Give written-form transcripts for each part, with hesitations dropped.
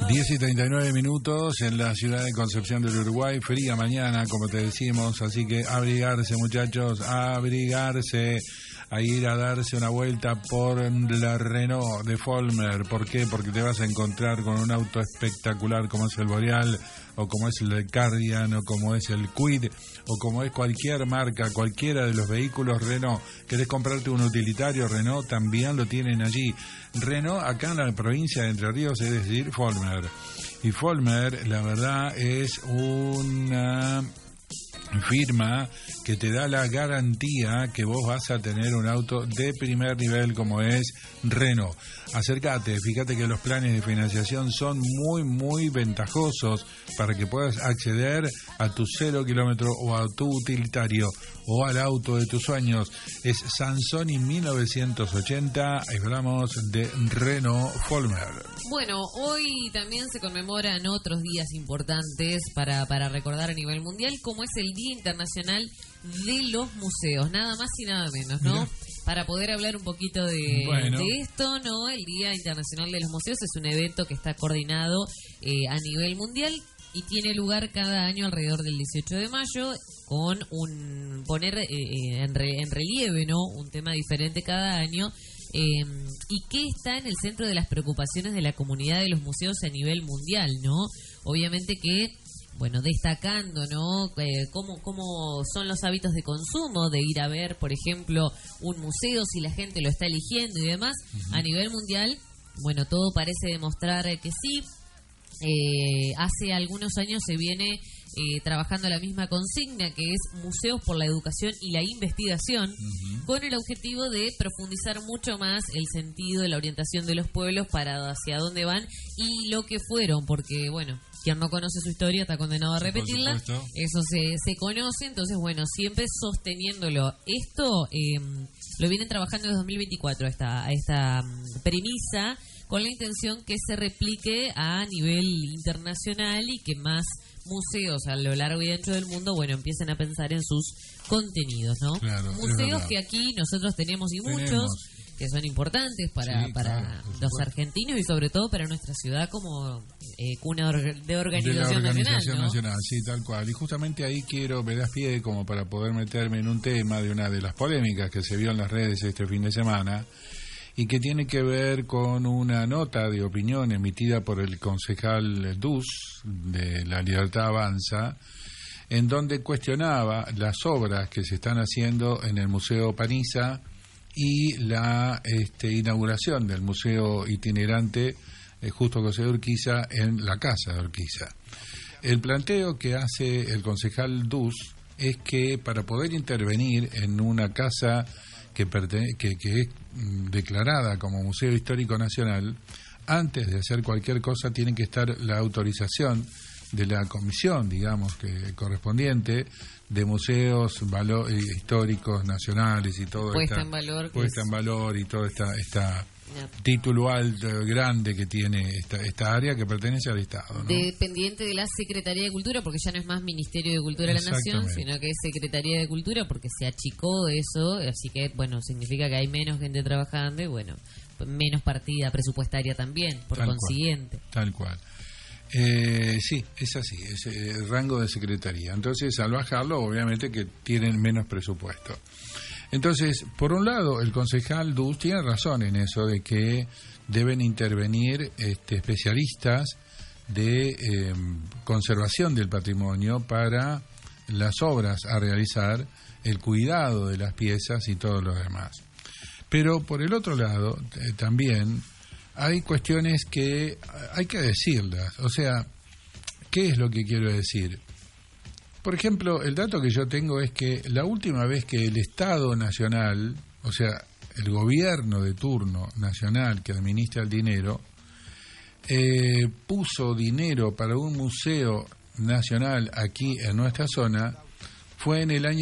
10:39 en la ciudad de Concepción del Uruguay. Fría mañana, como te decimos, así que abrigarse, muchachos, abrigarse, a ir a darse una vuelta por la Renault de Follmer. ¿Por qué? Porque te vas a encontrar con un auto espectacular como es el Boreal, o como es el Cardian, o como es el Kwid, o como es cualquier marca, cualquiera de los vehículos Renault. ¿Querés comprarte un utilitario Renault? También lo tienen allí. Renault acá en la provincia de Entre Ríos, es decir, Follmer. Y Follmer, la verdad, es una firma que te da la garantía que vos vas a tener un auto de primer nivel como es Renault. Acércate, fíjate que los planes de financiación son muy ventajosos para que puedas acceder a tu 0 kilómetro o a tu utilitario o al auto de tus sueños. Es Sansoni 1980, hablamos de Renault Follmer. Bueno, hoy también se conmemoran otros días importantes para recordar a nivel mundial, como es el Día Internacional de los Museos, nada más y nada menos, ¿no? Mira. Para poder hablar un poquito de esto, ¿no? El Día Internacional de los Museos es un evento que está coordinado a nivel mundial y tiene lugar cada año alrededor del 18 de mayo con poner en relieve, ¿no? Un tema diferente cada año. Y que está en el centro de las preocupaciones de la comunidad de los museos a nivel mundial, ¿no? Obviamente que, bueno, destacando, ¿no? Cómo son los hábitos de consumo, de ir a ver, por ejemplo, un museo, si la gente lo está eligiendo y demás. A nivel mundial, bueno, todo parece demostrar que sí. Hace algunos años se viene trabajando la misma consigna, que es Museos por la Educación y la Investigación, con el objetivo de profundizar mucho más el sentido de la orientación de los pueblos para hacia dónde van y lo que fueron, porque, bueno, quien no conoce su historia está condenado a repetirla. Eso se conoce, entonces, bueno, siempre sosteniéndolo. Esto lo vienen trabajando en 2024, esta premisa, con la intención que se replique a nivel internacional y que más museos a lo largo y ancho del mundo, bueno, empiecen a pensar en sus contenidos, ¿no? Claro, museos que aquí nosotros tenemos y muchos que son importantes para los argentinos y sobre todo para nuestra ciudad como cuna de organización nacional, ¿no? Sí, tal cual. Y justamente ahí me das pie como para poder meterme en un tema de una de las polémicas que se vio en las redes este fin de semana, y que tiene que ver con una nota de opinión emitida por el concejal Dus de La Libertad Avanza, en donde cuestionaba las obras que se están haciendo en el Museo Panizza y la inauguración del Museo Itinerante Justo José de Urquiza en la Casa de Urquiza. El planteo que hace el concejal Dus es que para poder intervenir en una casa que es declarada como Museo Histórico Nacional, antes de hacer cualquier cosa tiene que estar la autorización de la comisión, digamos, que correspondiente de museos históricos nacionales y todo puesta en valor y todo esta título alto, grande que tiene esta área que pertenece al Estado, ¿no? Dependiente de la Secretaría de Cultura, porque ya no es más Ministerio de Cultura de la Nación, sino que es Secretaría de Cultura, porque se achicó eso, así que, bueno, significa que hay menos gente trabajando y, bueno, menos partida presupuestaria también, por consiguiente. Tal cual. Sí, es así, es el rango de secretaría. Entonces, al bajarlo, obviamente que tienen menos presupuesto. Entonces, por un lado, el concejal Dus tiene razón en eso de que deben intervenir especialistas de conservación del patrimonio para las obras a realizar, el cuidado de las piezas y todo lo demás. Pero por el otro lado, también hay cuestiones que hay que decirlas. O sea, ¿qué es lo que quiero decir? Por ejemplo, el dato que yo tengo es que la última vez que el Estado Nacional, o sea, el gobierno de turno nacional que administra el dinero, puso dinero para un museo nacional aquí en nuestra zona, fue en el año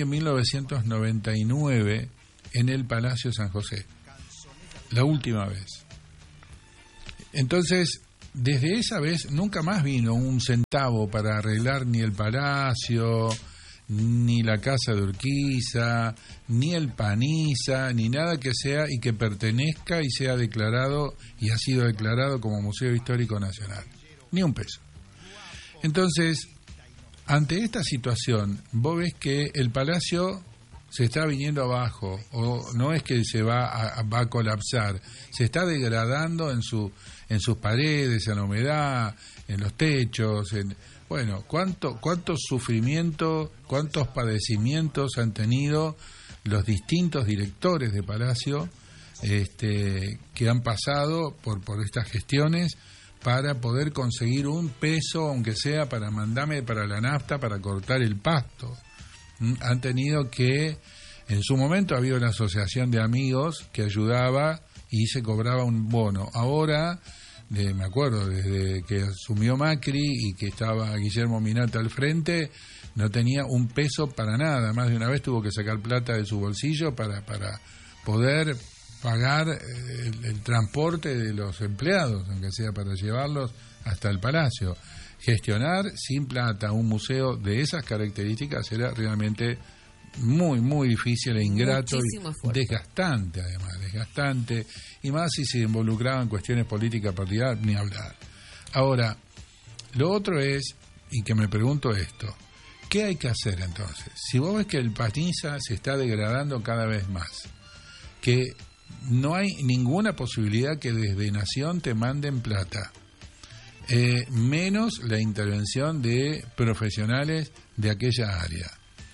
1999 en el Palacio San José. La última vez. Entonces, desde esa vez nunca más vino un centavo para arreglar ni el Palacio, ni la Casa de Urquiza, ni el Panizza, ni nada que sea y que pertenezca y sea declarado y ha sido declarado como Museo Histórico Nacional. ni un peso. Entonces, ante esta situación, vos ves que el palacio se está viniendo abajo, o no es que se va a colapsar, se está degradando en sus paredes, en la humedad, en los techos, bueno, cuánto sufrimiento, cuántos padecimientos han tenido los distintos directores de Palacio que han pasado por estas gestiones para poder conseguir un peso, aunque sea para mandarme para la nafta, para cortar el pasto. Han tenido que, en su momento había una asociación de amigos que ayudaba y se cobraba un bono. Ahora, me acuerdo, desde que asumió Macri y que estaba Guillermo Minata al frente, no tenía un peso para nada. Más de una vez tuvo que sacar plata de su bolsillo para poder pagar el transporte de los empleados, aunque sea para llevarlos hasta el palacio. Gestionar sin plata un museo de esas características era realmente muy, muy difícil e ingrato y desgastante, además, desgastante, y más si se involucraban cuestiones políticas partidarias, ni hablar. Ahora, lo otro es, y que me pregunto esto, ¿qué hay que hacer entonces? Si vos ves que el Paniza se está degradando cada vez más, que no hay ninguna posibilidad que desde Nación te manden plata, menos la intervención de profesionales de aquella área.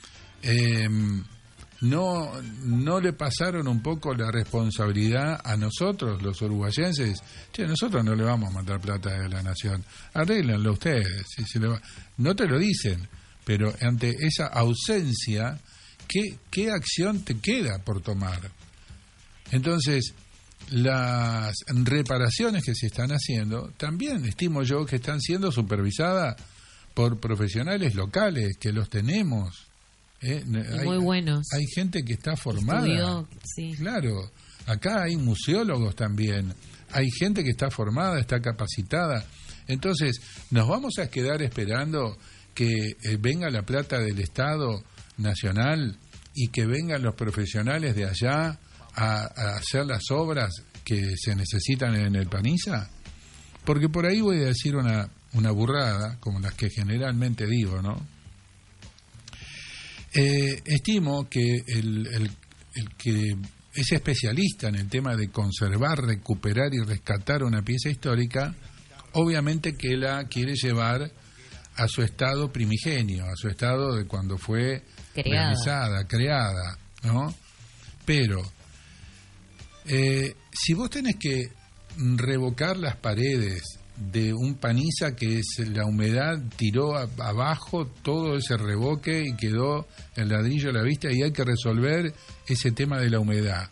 No le pasaron un poco la responsabilidad a nosotros, los uruguayenses. Nosotros no le vamos a mandar plata de la Nación, arréglenlo ustedes. No te lo dicen, pero ante esa ausencia, ¿qué acción te queda por tomar? Entonces, las reparaciones que se están haciendo, también estimo yo que están siendo supervisadas por profesionales locales, que los tenemos. Muy buenos. Hay gente que está formada. Estudió, sí. Claro, acá hay museólogos también. Hay gente que está formada, está capacitada. Entonces, ¿nos vamos a quedar esperando que venga la plata del Estado Nacional y que vengan los profesionales de allá a hacer las obras que se necesitan en el Paniza? Porque por ahí voy a decir una burrada, como las que generalmente digo, ¿no? Estimo que el que es especialista en el tema de conservar, recuperar y rescatar una pieza histórica, obviamente que la quiere llevar a su estado primigenio, a su estado de cuando fue realizada, creada, ¿no? Pero si vos tenés que revocar las paredes de un Paniza que la humedad tiró abajo todo ese revoque y quedó el ladrillo a la vista, y hay que resolver ese tema de la humedad.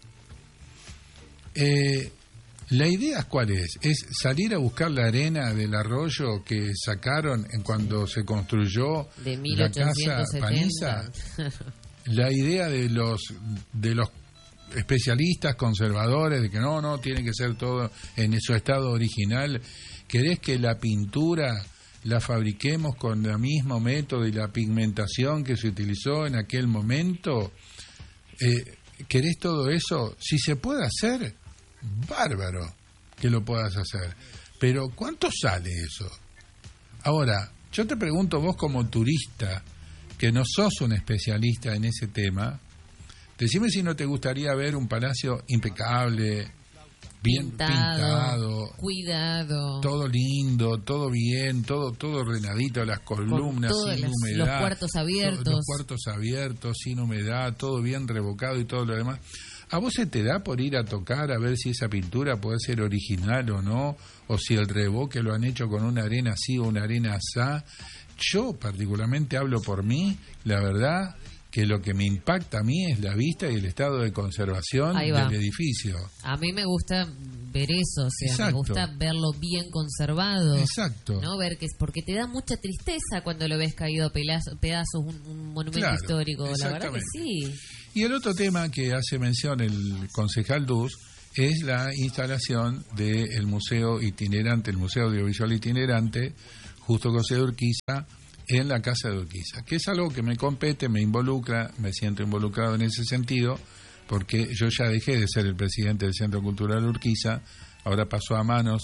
¿La idea cuál es? ¿Es salir a buscar la arena del arroyo que sacaron cuando se construyó de la casa Paniza? La idea de los especialistas conservadores de que no, tiene que ser todo en su estado original. ¿Querés que la pintura la fabriquemos con el mismo método y la pigmentación que se utilizó en aquel momento? ¿Querés todo eso? Si se puede hacer, bárbaro que lo puedas hacer. Pero ¿cuánto sale eso? Ahora, yo te pregunto, vos como turista, que no sos un especialista en ese tema, decime si no te gustaría ver un palacio impecable, bien pintado, cuidado, todo lindo, todo bien, todo ordenadito, las columnas sin humedad, los cuartos abiertos, sin humedad, todo bien revocado y todo lo demás. ¿A vos se te da por ir a tocar a ver si esa pintura puede ser original o no, o si el revoque lo han hecho con una arena así o una arena asá? Yo particularmente hablo por mí, la verdad que lo que me impacta a mí es la vista y el estado de conservación del edificio. A mí me gusta ver eso, o sea, Exacto. Me gusta verlo bien conservado. Exacto. ¿No? Ver que porque te da mucha tristeza cuando lo ves caído a pedazos un monumento histórico, la verdad que sí. Y el otro tema que hace mención el concejal Dus es la instalación del museo itinerante, el Museo Audiovisual Itinerante, justo José de Urquiza, en la Casa de Urquiza, que es algo que me compete, me involucra, me siento involucrado en ese sentido, porque yo ya dejé de ser el presidente del Centro Cultural Urquiza, ahora pasó a manos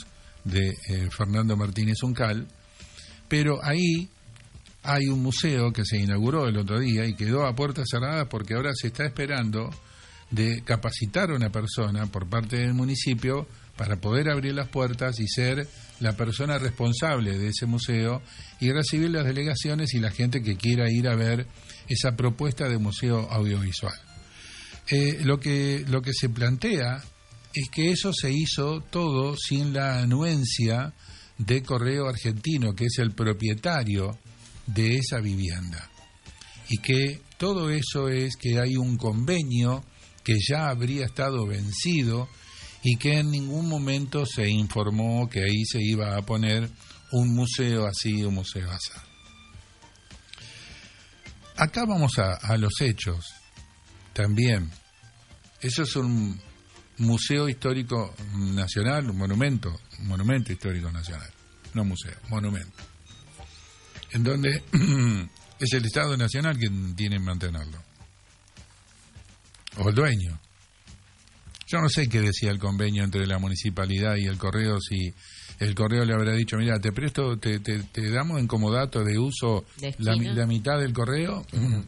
de Fernando Martínez Uncal, pero ahí hay un museo que se inauguró el otro día y quedó a puertas cerradas porque ahora se está esperando de capacitar a una persona por parte del municipio para poder abrir las puertas y ser la persona responsable de ese museo y recibir las delegaciones y la gente que quiera ir a ver esa propuesta de museo audiovisual. Lo que se plantea es que eso se hizo todo sin la anuencia de Correo Argentino, que es el propietario de esa vivienda, y que todo eso es que hay un convenio que ya habría estado vencido y que en ningún momento se informó que ahí se iba a poner un museo así, un museo así. Acá vamos a los hechos también. Eso es un museo histórico nacional, un monumento histórico nacional, no museo, monumento, en donde es el Estado Nacional quien tiene que mantenerlo, o el dueño. Yo no sé qué decía el convenio entre la municipalidad y el correo, si el correo le habrá dicho, mira, te presto, te damos en comodato de uso la mitad del correo,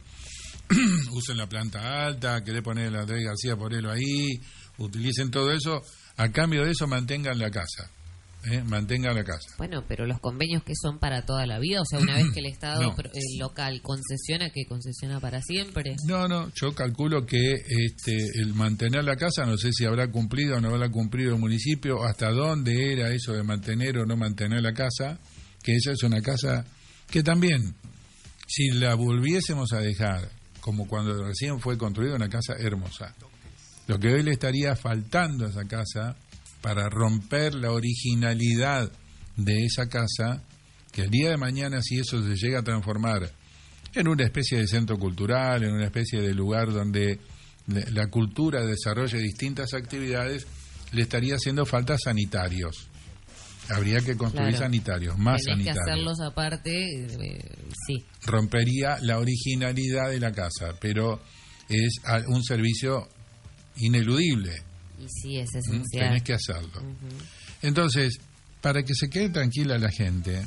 usen la planta alta, querés poner la Andrés García, ponelo ahí, utilicen todo eso, a cambio de eso mantengan la casa. Mantenga la casa. Bueno, pero los convenios que son para toda la vida, o sea, una vez que el Estado local concesiona, ¿que concesiona para siempre? No, yo calculo que el mantener la casa, no sé si habrá cumplido o no habrá cumplido el municipio, hasta dónde era eso de mantener o no mantener la casa, que esa es una casa que también, si la volviésemos a dejar como cuando recién fue construida, una casa hermosa. Lo que hoy le estaría faltando a esa casa para romper la originalidad de esa casa, que el día de mañana, si eso se llega a transformar en una especie de centro cultural, en una especie de lugar donde la cultura desarrolle distintas actividades, le estaría haciendo falta sanitarios. Habría que construir sanitarios, más sanitarios. Que hacerlos aparte, sí. Rompería la originalidad de la casa, pero es un servicio ineludible. Y sí, es esencial. Tenés que hacerlo. Entonces, para que se quede tranquila la gente,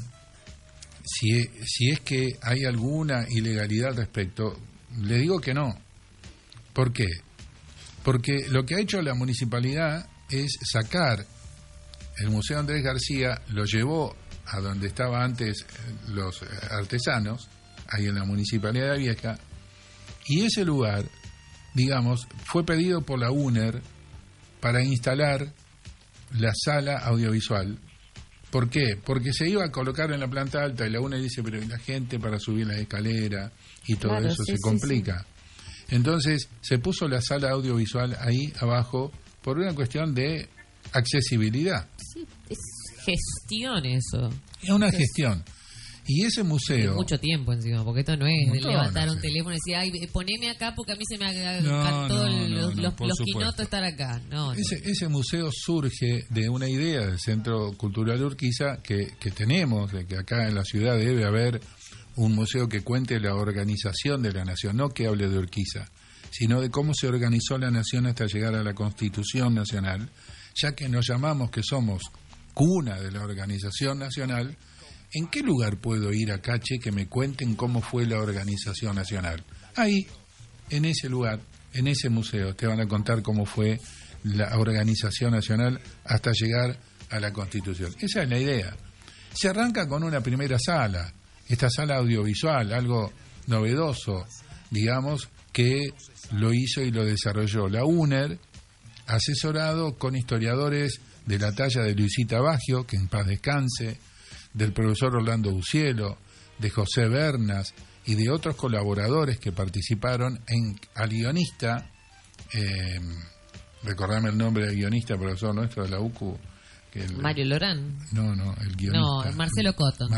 si es que hay alguna ilegalidad al respecto, le digo que no. ¿Por qué? Porque lo que ha hecho la municipalidad es sacar el Museo Andrés García, lo llevó a donde estaban antes los artesanos, ahí en la Municipalidad de Vieja, y ese lugar, digamos, fue pedido por la UNER para instalar la sala audiovisual. ¿Por qué? Porque se iba a colocar en la planta alta y la UNER dice, pero la gente para subir la escalera y todo eso se complica. Entonces se puso la sala audiovisual ahí abajo por una cuestión de accesibilidad. Sí, es gestión eso. Es una gestión. Y ese museo... Mucho tiempo encima, porque esto no es de levantar un teléfono y decir, ay, poneme acá porque a mí se me encantó los quinotos estar acá. Ese museo surge de una idea del Centro Cultural Urquiza que tenemos, de que acá en la ciudad debe haber un museo que cuente la organización de la nación, no que hable de Urquiza, sino de cómo se organizó la nación hasta llegar a la Constitución Nacional, ya que nos llamamos que somos cuna de la organización nacional. ¿En qué lugar puedo ir acá, que me cuenten cómo fue la organización nacional? Ahí, en ese lugar, en ese museo, te van a contar cómo fue la organización nacional hasta llegar a la Constitución. Esa es la idea. Se arranca con una primera sala, esta sala audiovisual, algo novedoso, digamos, que lo hizo y lo desarrolló la UNER, asesorado con historiadores de la talla de Luisita Baggio, que en paz descanse, del profesor Orlando Ucielo, de José Bernas y de otros colaboradores que participaron al guionista, recordame el nombre del guionista, profesor nuestro de la UCU. Mario Lorán. No, el guionista. No, Marcelo Cotton.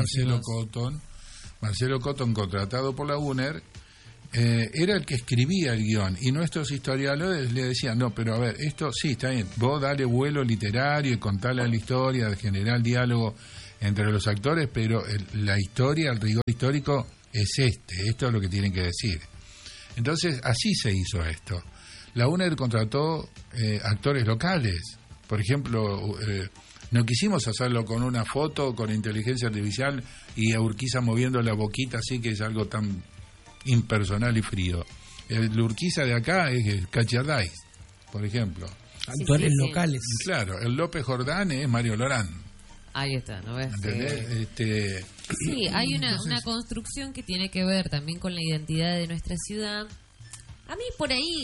Marcelo Cotton, contratado por la UNER, era el que escribía el guión, y nuestros historiadores le decían, no, pero a ver, esto sí, está bien, vos dale vuelo literario y contale la historia, de generar diálogo entre los actores, pero la historia, el rigor histórico es esto es lo que tienen que decir. Entonces, así se hizo esto. La UNER contrató actores locales, por ejemplo, No quisimos hacerlo con una foto, con inteligencia artificial y a Urquiza moviendo la boquita, así que es algo tan impersonal y frío. El Urquiza de acá es Cacharday, por ejemplo. Actores locales. Claro, el López Jordán es Mario Lorán. Ahí está, ¿no ves? ¿Entendés? Sí, hay una construcción que tiene que ver también con la identidad de nuestra ciudad. A mí por ahí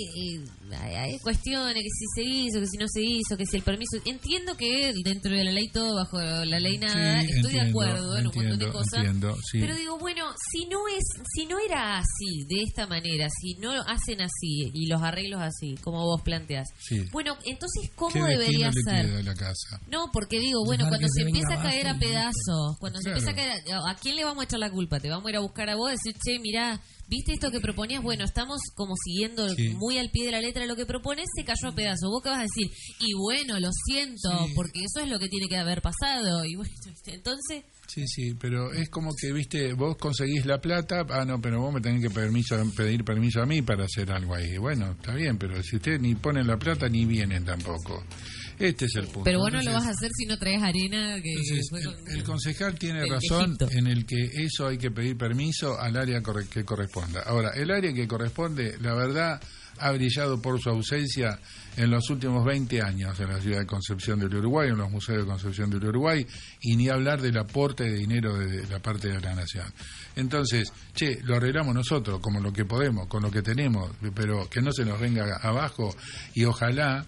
hay cuestiones que si se hizo, que si no se hizo, que si el permiso... Entiendo que dentro de la ley todo, bajo la ley nada, sí, estoy de acuerdo en un montón de cosas. Sí. Pero digo, bueno, si no era así, de esta manera, si no hacen así y los arreglos así, como vos planteás, bueno, entonces, ¿cómo debería ser? Le queda la casa? No, porque digo, bueno, cuando se empieza a caer a pedazos, cuando se empieza a caer ¿a quién le vamos a echar la culpa? ¿Te vamos a ir a buscar a vos y decir, che, mirá, ¿viste esto que proponías? Bueno, estamos como siguiendo muy al pie de la letra lo que propones, se cayó a pedazos. ¿Vos qué vas a decir? Y bueno, lo siento, porque eso es lo que tiene que haber pasado. Y bueno, entonces... Sí, pero es como que, viste, vos conseguís la plata, no, pero vos me tenés que pedir permiso a mí para hacer algo ahí. Bueno, está bien, pero si ustedes ni ponen la plata ni vienen tampoco. Este es el punto. Pero vos no lo vas a hacer si no traes arena. El concejal tiene razón en el que eso hay que pedir permiso al área que corresponda. Ahora, el área que corresponde, la verdad, ha brillado por su ausencia en los últimos 20 años en la ciudad de Concepción del Uruguay, en los museos de Concepción del Uruguay, y ni hablar del aporte de dinero de la parte de la nación. Entonces, lo arreglamos nosotros, como lo que podemos, con lo que tenemos, pero que no se nos venga abajo, y ojalá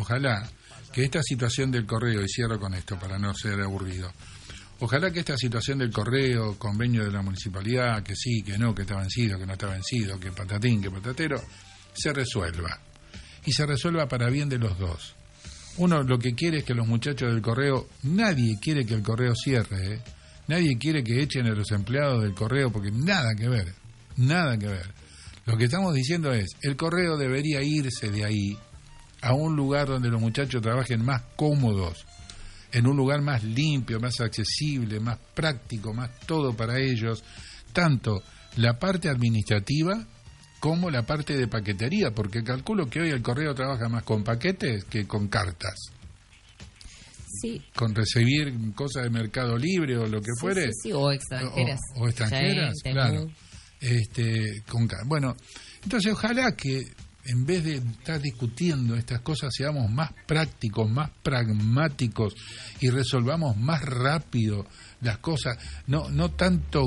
que esta situación del correo, y cierro con esto para no ser aburrido, ojalá que esta situación del correo, convenio de la municipalidad, que sí, que no, que está vencido, que no está vencido, que patatín, que patatero, se resuelva. Y se resuelva para bien de los dos. Uno lo que quiere es que los muchachos del correo, nadie quiere que el correo cierre, nadie quiere que echen a los empleados del correo, porque nada que ver. Lo que estamos diciendo es, el correo debería irse de ahí a un lugar donde los muchachos trabajen más cómodos, en un lugar más limpio, más accesible, más práctico, más todo para ellos, tanto la parte administrativa como la parte de paquetería, porque calculo que hoy el correo trabaja más con paquetes que con cartas. Sí. Con recibir cosas de Mercado Libre o lo que fuere. Sí, o extranjeras. O extranjeras, claro. Bueno, entonces ojalá que en vez de estar discutiendo estas cosas seamos más prácticos, más pragmáticos y resolvamos más rápido las cosas, no tanto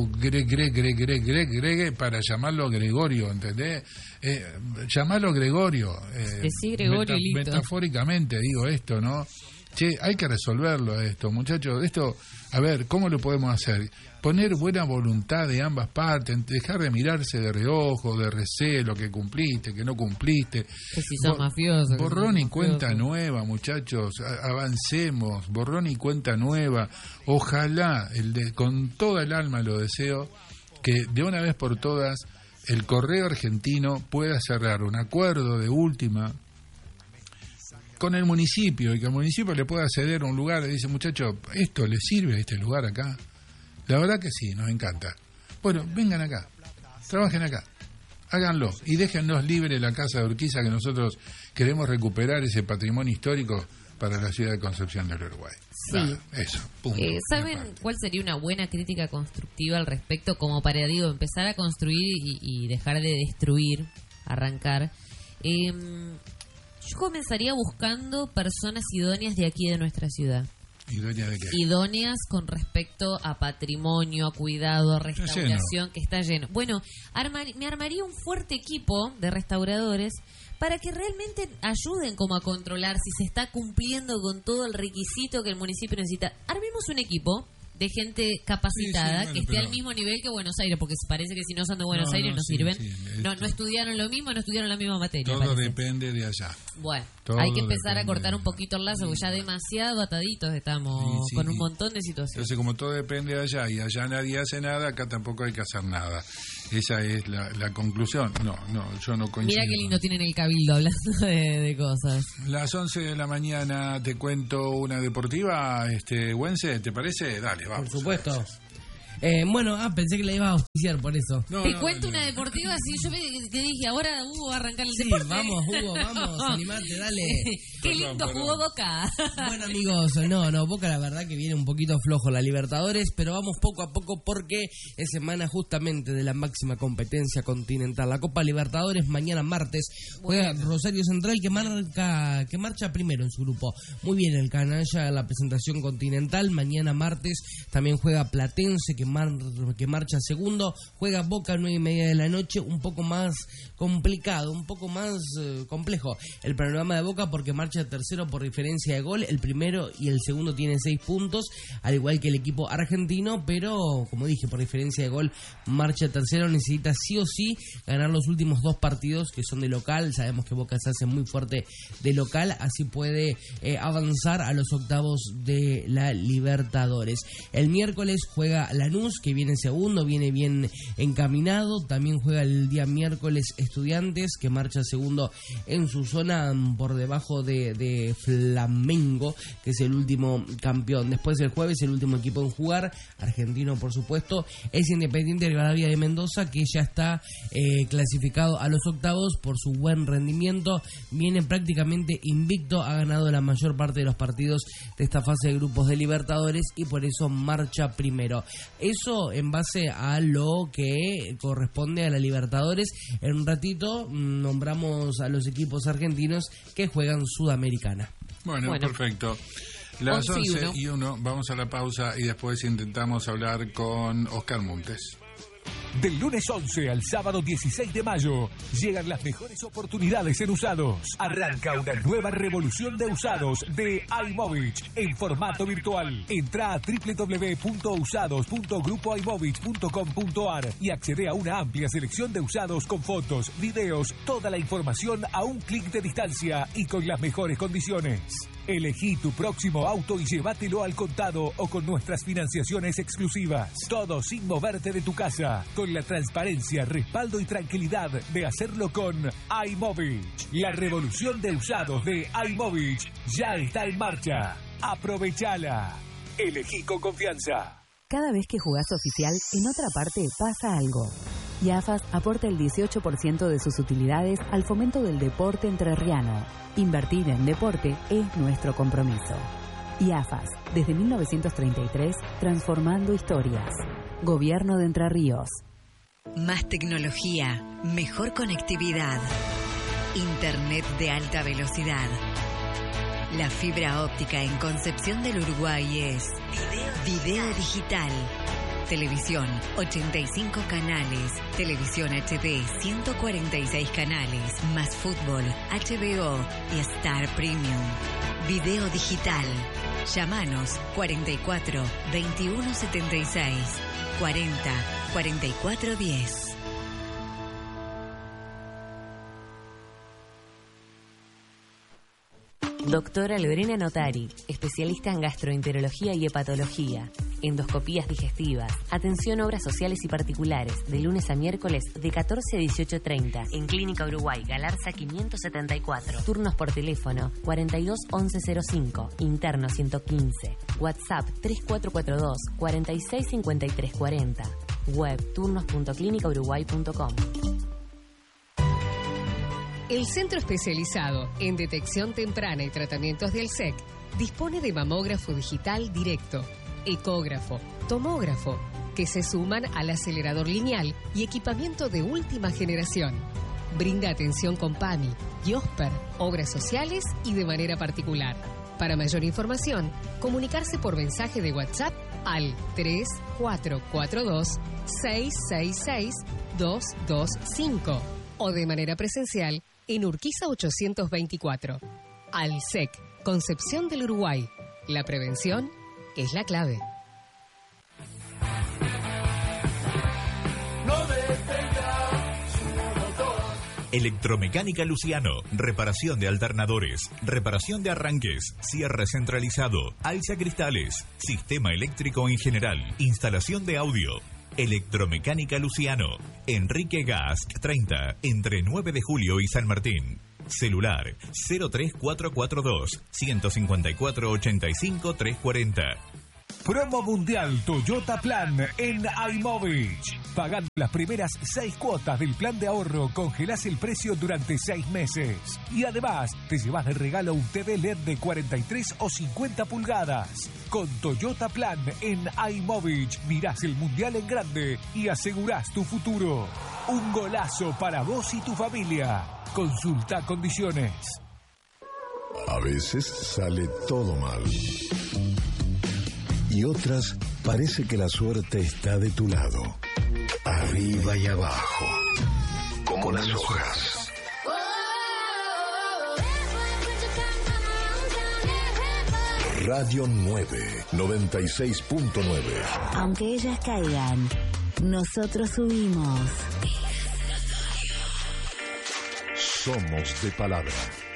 para llamarlo Gregorio, ¿entendés? Llamarlo Gregorio, sí, Gregorio metafóricamente digo esto, ¿no? Hay que resolverlo esto, muchachos, esto, a ver, ¿cómo lo podemos hacer? Poner buena voluntad de ambas partes, dejar de mirarse de reojo, de recelo, que cumpliste, que no cumpliste. Que si sos mafioso. Borrón y cuenta nueva, muchachos, avancemos, borrón y cuenta nueva. Ojalá, con toda el alma lo deseo, que de una vez por todas el correo argentino pueda cerrar un acuerdo de última con el municipio y que el municipio le pueda ceder un lugar y dice, muchachos, ¿esto le sirve a este lugar acá? La verdad que sí, nos encanta. Bueno, vengan acá, trabajen acá, háganlo y déjennos libre la casa de Urquiza, que nosotros queremos recuperar ese patrimonio histórico para la ciudad de Concepción del Uruguay. Sí. Eso, punto. ¿Saben cuál sería una buena crítica constructiva al respecto, como para, empezar a construir y dejar de destruir, arrancar? Yo comenzaría buscando personas idóneas de aquí de nuestra ciudad. ¿Idóneas de qué? Idóneas con respecto a patrimonio, a cuidado, a restauración, que está lleno. Bueno, me armaría un fuerte equipo de restauradores para que realmente ayuden como a controlar si se está cumpliendo con todo el requisito que el municipio necesita. Armemos un equipo de gente capacitada, que esté al mismo nivel que Buenos Aires, porque parece que si no son de Buenos Aires no sirven. No estudiaron lo mismo, no estudiaron la misma materia. Todo depende de allá. Bueno, hay que empezar a cortar un poquito el lazo, porque ya demasiado ataditos estamos con un montón de situaciones. Entonces, como todo depende de allá y allá nadie hace nada, acá tampoco hay que hacer nada. Esa es la conclusión. No, yo no coincido. Mira qué lindo tienen el cabildo hablando de cosas. Las 11 de la mañana te cuento una deportiva, Güense, ¿te parece? Dale, vamos. Por supuesto. Pensé que la iba a auspiciar por eso. Te cuento una deportiva, así yo te dije, ahora Hugo va a arrancar el deporte. Vamos, Hugo, vamos, animate, dale. Qué lindo jugó Boca. Bueno, amigos, Boca la verdad que viene un poquito flojo la Libertadores, pero vamos poco a poco porque es semana justamente de la máxima competencia continental. La Copa Libertadores mañana martes juega Rosario Central que marcha primero en su grupo. Muy bien el canalla, la presentación continental. Mañana martes también juega Platense que marcha segundo. Juega Boca 9:30 de la noche, un poco más complicado, un poco más complejo el panorama de Boca porque marcha tercero por diferencia de gol. El primero y el segundo tienen 6 puntos, al igual que el equipo argentino, pero como dije, por diferencia de gol marcha tercero. Necesita sí o sí ganar los últimos 2 partidos que son de local. Sabemos que Boca se hace muy fuerte de local, así puede avanzar a los octavos de la Libertadores. El miércoles juega Lanús, que viene segundo, viene bien encaminado. También juega el día miércoles Estudiantes, que marcha segundo en su zona por debajo de Flamengo, que es el último campeón. Después el jueves el último equipo en jugar, argentino por supuesto, es Independiente Rivadavia de Mendoza, que ya está clasificado a los octavos por su buen rendimiento. Viene prácticamente invicto, ha ganado la mayor parte de los partidos de esta fase de grupos de Libertadores y por eso marcha primero. Eso en base a lo que corresponde a la Libertadores. En un ratito nombramos a los equipos argentinos que juegan Sudamericana. Bueno, perfecto. Las 11:01, vamos a la pausa y después intentamos hablar con Oscar Montes. Del lunes 11 al sábado 16 de mayo llegan las mejores oportunidades en usados. Arranca una nueva revolución de usados de iMovich en formato virtual. Entra a www.usados.grupoimovich.com.ar y accede a una amplia selección de usados con fotos, videos, toda la información a un clic de distancia y con las mejores condiciones. Elegí tu próximo auto y llévatelo al contado o con nuestras financiaciones exclusivas. Todo sin moverte de tu casa, con la transparencia, respaldo y tranquilidad de hacerlo con iMovich. La revolución de usados de iMovich ya está en marcha. Aprovechala. Elegí con confianza. Cada vez que jugás oficial, en otra parte pasa algo. Y AFAS aporta el 18% de sus utilidades al fomento del deporte entrerriano. Invertir en deporte es nuestro compromiso. Y AFAS, desde 1933, transformando historias. Gobierno de Entre Ríos. Más tecnología, mejor conectividad. Internet de alta velocidad. La fibra óptica en Concepción del Uruguay es Video Digital. Televisión, 85 canales. Televisión HD, 146 canales. Más fútbol, HBO y Star Premium. Video Digital. Llámanos 44 21 76 40 44 10. Doctora Lorena Notari, especialista en gastroenterología y hepatología, endoscopías digestivas, atención a obras sociales y particulares, de lunes a miércoles de 14 a 18:30, en Clínica Uruguay, Galarza 574, turnos por teléfono 42 1105, interno 115, WhatsApp 3442 46 53 40, web turnos.clinicauruguay.com. El Centro Especializado en Detección Temprana y Tratamientos del SEC dispone de mamógrafo digital directo, ecógrafo, tomógrafo, que se suman al acelerador lineal y equipamiento de última generación. Brinda atención con PAMI, IOSPER, obras sociales y de manera particular. Para mayor información, comunicarse por mensaje de WhatsApp al 3442 666 225 o de manera presencial en Urquiza 824. ALSEC, Concepción del Uruguay. La prevención es la clave. Electromecánica Luciano, reparación de alternadores, reparación de arranques, cierre centralizado, alza cristales, sistema eléctrico en general, instalación de audio. Electromecánica Luciano, Enrique Gask 30, entre 9 de julio y San Martín. Celular 03442 154 85 340. Promo Mundial Toyota Plan en iMovich. Pagando las primeras 6 cuotas del plan de ahorro, congelás el precio durante 6 meses. Y además, te llevas de regalo un TV LED de 43 o 50 pulgadas. Con Toyota Plan en iMovich, mirás el Mundial en grande y asegurás tu futuro. Un golazo para vos y tu familia. Consulta condiciones. A veces sale todo mal. Y otras parece que la suerte está de tu lado. Arriba y abajo. Como las hojas. Radio 9, 96.9. Aunque ellas caigan, nosotros subimos. Somos de palabra.